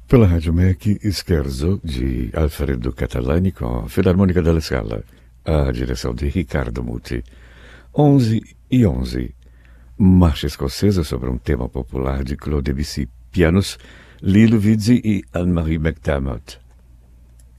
Pela Rádio MEC, Scherzo, de Alfredo Catalani, com a Filarmônica della Scala, a direção de Ricardo Muti. 11:11. Marcha escocesa sobre um tema popular de Claude Debussy. Pianos, Lilo Vizzi e Anne-Marie McDermott.